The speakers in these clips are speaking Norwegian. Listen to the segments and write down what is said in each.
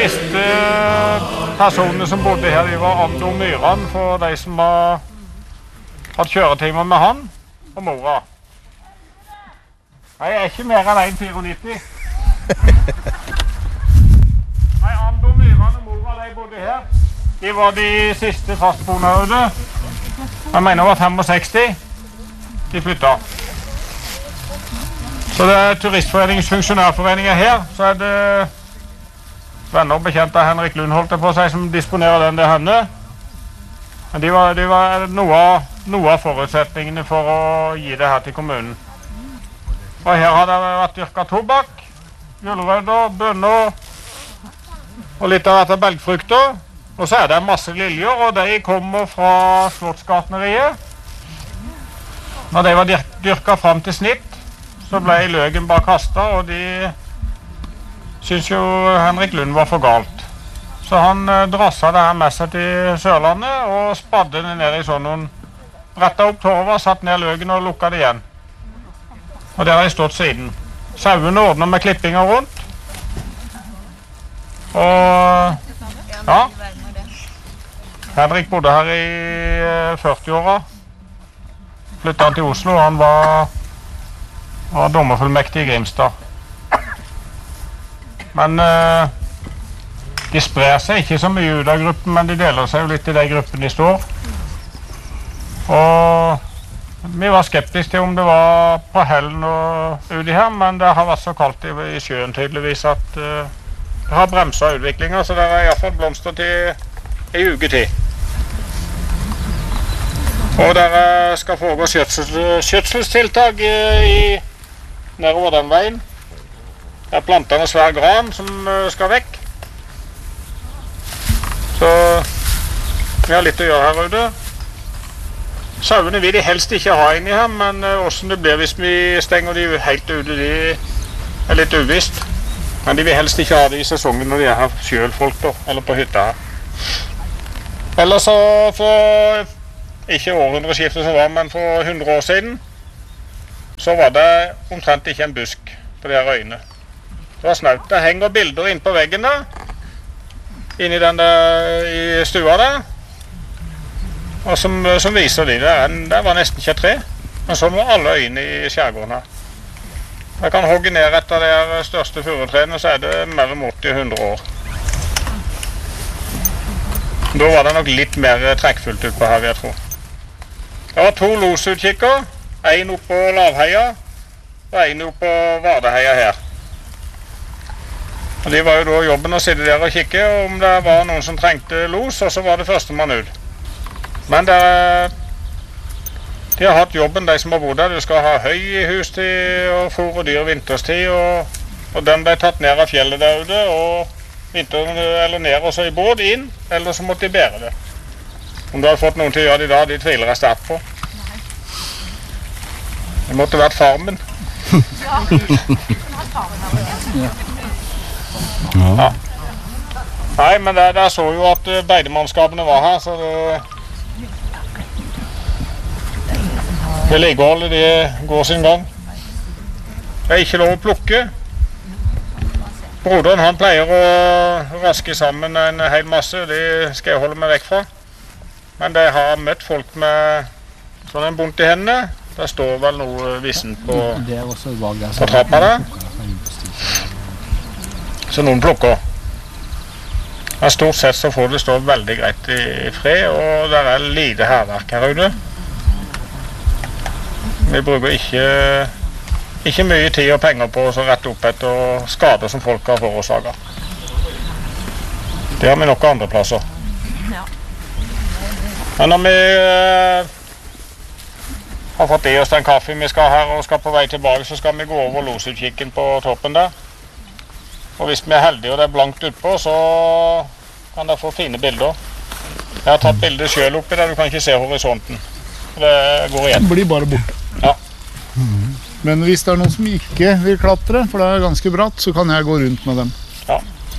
Siste personene som bodde her, de var Andor Myran, for de som har hatt kjøretimer med han og mora. Nei, jeg er ikke mer enn 1,94. Nei, Andor Myran og mora, de bodde her. De var de siste fastboende ute. Jeg mener det var 65. De flyttet. Så det er Turistforeningens funksjonærforeninger her, så er det venner og bekjente av Henrik Lund holdt det på seg som disponerer den det henne. Men de var noe av forutsetningene for å gi det her til kommunen. Og her har det vært dyrket tobakk, gulrøtter, bønner og litt av dette belgfrukter. Og så er det masse liljer, og de kommer fra Slottsgartneriet. Når de var dyrket frem til snitt, så ble løken bare kastet, og de synes jo Henrik Lund var for galt. Så han drasset det her med seg til Sørlandet og spadde det ned i sånn noen, rettet opp torva, satt ned løken og lukket det igjen. Og der har jeg stått siden. Sauene ordner med klippinger rundt. Og ja, Henrik bodde her i 40-åra. Flyttet han til Oslo, og han var dommerfullmektig i Grimstad. Men de sprer seg ikke så mye ut av gruppen, men de deler seg jo litt i de gruppene de står. Og vi var skeptiske til om det var på hellen og uti her, men det har vært så kaldt i sjøen tydeligvis at det har bremset utviklingen, så det er i hvert fall blomster til en uke til. Og der skal foregå skjøtselstiltak nedover den veien. Det er plantet en svær gran som skal vekk. Så vi har litt å gjøre her ute. Sauene vil de helst ikke ha inni her, men hvordan det blir hvis vi stenger de helt ute, de er litt uvisst. Men de vil helst ikke ha det i sesongen når de er her selv folk da, eller på hytta her. Ellers så for ikke århundreskiftet som var, men for 100 år siden, så var det omtrent ikke en busk på de her øyene. Det var snaut. Det henger bilder inn på veggen der, inni den der i stua der, og som viser de det. Det var nesten ikke et tre, men sånn var alle øyene i skjærgården her. Jeg kan hogge ned etter de største furutrene, så er det mellom 80-100 år. Da var det nok litt mer trekkfullt ut på her, vil jeg tro. Det var 2 losutkikker, en oppe på Lavheia og en oppe på Vardeheia her. Og de var jo da jobben å sitte der og kikke om det var noen som trengte los, og så var det første mann ut. Men de har hatt jobben, de som har bodd der. Du skal ha høy i hus til og fôr og dyr vinterstid, og den ble tatt ned av fjellet der ute, og vinteren eller ned og så i båd inn, eller så måtte de bære det. Om du hadde fått noen til å gjøre det i dag, de tviler jeg sterkt på. Det måtte vært farmen. Ja, det var farmen. Ja. Nei, men der så jo at beidemannskapene var her, så vedlikeholdet det går sin gang. Det er ikke lov å plukke. Broderen han pleier å raske sammen en hel masse, det skal jeg holde meg vekk fra. Men de har møtt folk med sånn en bunt i hendene. Der står vel noe vissen på trappa der. Så noen plukker. Men stort sett så får det stå veldig greit i fred, og det er lite hærverk her ute. Vi bruker ikke mye tid og penger på å rette opp etter skader som folk har forårsaket. Det har vi nok andre plasser. Men når vi har fått i oss den kaffe vi skal her og skal på vei tilbake, så skal vi gå over losutkikken på toppen der. Og hvis vi er heldige og det er blankt utpå, så kan dere få fine bilder. Jeg har tatt bilder selv oppi der, du kan ikke se horisonten. Det går igjen. Det blir bare borte. Ja. Men hvis det er noen som ikke vil klatre, for det er ganske bratt, så kan jeg gå rundt med dem. Ja.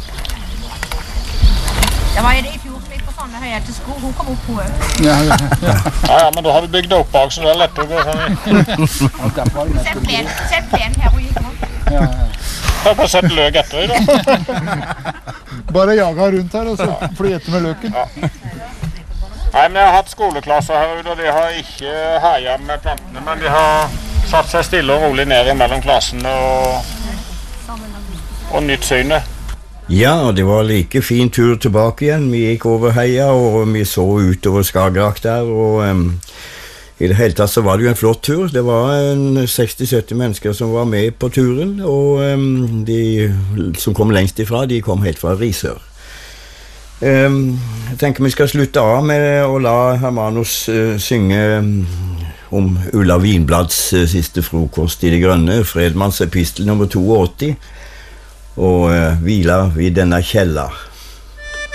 Det var i fjor litt på sånne høye til sko, hun kom opp på øy. Ja, men da har vi bygd opp bak, så det er lettere å gå sånn i. Sett plen her og gikk nå. Ja. har bare sett løk etter I dag. Bare jaga rundt her og så flete med løken. Ja. Nei, men jeg har hatt skoleklasser her ute, og de har ikke herjet med plantene, men de har satt seg stille og rolig ned mellom klassene og nytt synet. Ja, det var like fin tur tilbake igjen. Vi gikk over heia, og vi så utover Skagerrak der, og I det hele tatt så var det jo en flott tur. Det var 60-70 mennesker som var med på turen, og de som kom lengst ifra, de kom helt fra Risør. Jeg tenker vi skal slutte av med å la Hermanus synge om Ulla Vinblads siste frokost I det grønne, Fredmanns epistel nummer 82, og hvila vid denna källa.